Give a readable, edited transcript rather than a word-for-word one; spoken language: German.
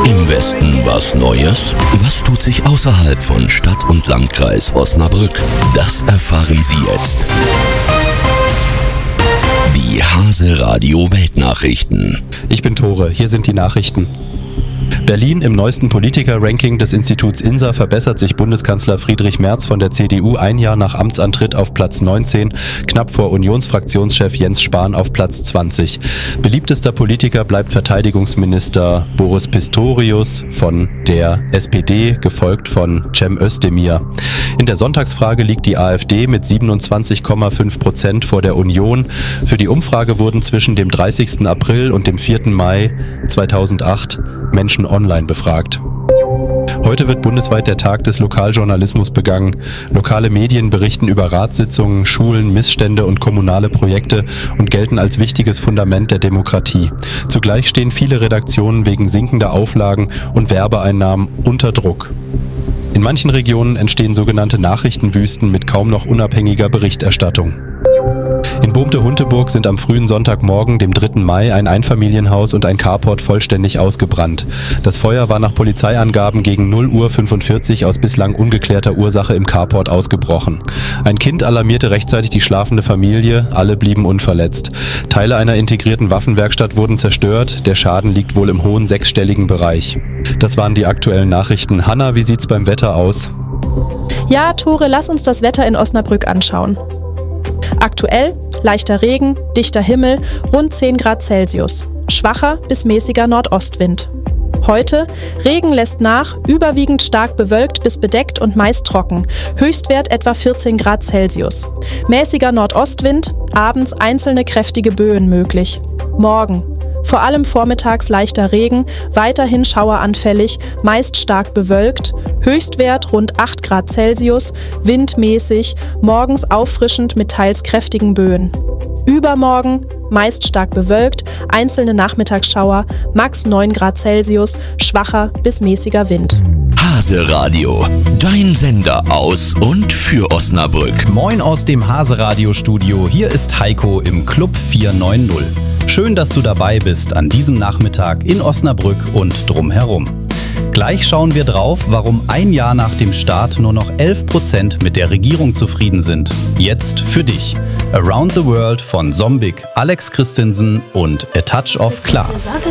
Im Westen was Neues? Was tut sich außerhalb von Stadt und Landkreis Osnabrück? Das erfahren Sie jetzt. Die Hase Radio Weltnachrichten. Ich bin Tore, hier sind die Nachrichten. Berlin im neuesten Politiker-Ranking des Instituts INSA verbessert sich Bundeskanzler Friedrich Merz von der CDU ein Jahr nach Amtsantritt auf Platz 19, knapp vor Unionsfraktionschef Jens Spahn auf Platz 20. Beliebtester Politiker bleibt Verteidigungsminister Boris Pistorius von der SPD, gefolgt von Cem Özdemir. In der Sonntagsfrage liegt die AfD mit 27,5% vor der Union. Für die Umfrage wurden zwischen dem 30. April und dem 4. Mai 2008 Menschen online befragt. Heute wird bundesweit der Tag des Lokaljournalismus begangen. Lokale Medien berichten über Ratssitzungen, Schulen, Missstände und kommunale Projekte und gelten als wichtiges Fundament der Demokratie. Zugleich stehen viele Redaktionen wegen sinkender Auflagen und Werbeeinnahmen unter Druck. In manchen Regionen entstehen sogenannte Nachrichtenwüsten mit kaum noch unabhängiger Berichterstattung. In Boomte-Hunteburg sind am frühen Sonntagmorgen, dem 3. Mai, ein Einfamilienhaus und ein Carport vollständig ausgebrannt. Das Feuer war nach Polizeiangaben gegen 0:45 Uhr aus bislang ungeklärter Ursache im Carport ausgebrochen. Ein Kind alarmierte rechtzeitig die schlafende Familie, alle blieben unverletzt. Teile einer integrierten Waffenwerkstatt wurden zerstört, der Schaden liegt wohl im hohen sechsstelligen Bereich. Das waren die aktuellen Nachrichten. Hanna, wie sieht's beim Wetter aus? Ja, Tore, lass uns das Wetter in Osnabrück anschauen. Aktuell leichter Regen, dichter Himmel, rund 10 Grad Celsius. Schwacher bis mäßiger Nordostwind. Heute, Regen lässt nach, überwiegend stark bewölkt bis bedeckt und meist trocken. Höchstwert etwa 14 Grad Celsius. Mäßiger Nordostwind, abends einzelne kräftige Böen möglich. Morgen, vor allem vormittags leichter Regen, weiterhin schaueranfällig, meist stark bewölkt, Höchstwert rund 8 Grad Celsius, windmäßig, morgens auffrischend mit teils kräftigen Böen. Übermorgen meist stark bewölkt, einzelne Nachmittagsschauer, max 9 Grad Celsius, schwacher bis mäßiger Wind. Hase Radio, dein Sender aus und für Osnabrück. Moin aus dem Hase Radio Studio, hier ist Heiko im Club 490. Schön, dass du dabei bist an diesem Nachmittag in Osnabrück und drumherum. Gleich schauen wir drauf, warum ein Jahr nach dem Start nur noch 11% mit der Regierung zufrieden sind. Jetzt für dich. Around the World von Zombig, Alex Christensen und A Touch of Class.